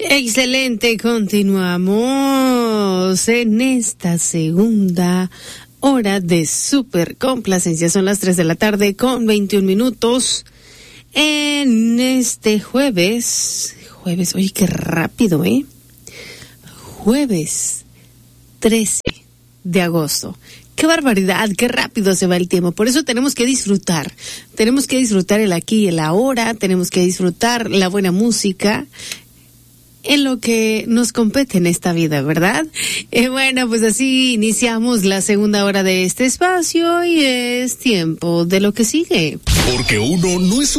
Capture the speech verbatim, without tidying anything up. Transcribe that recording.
Excelente, continuamos en esta segunda hora de super complacencia. Son las tres de la tarde con veintiún minutos en este jueves, jueves, oye qué rápido, ¿eh? Jueves trece de agosto. ¡Qué barbaridad! ¡Qué rápido se va el tiempo! Por eso tenemos que disfrutar. Tenemos que disfrutar el aquí y el ahora. Tenemos que disfrutar la buena música en lo que nos compete en esta vida, ¿verdad? Eh, bueno, pues así iniciamos la segunda hora de este espacio y es tiempo de lo que sigue. Porque uno no es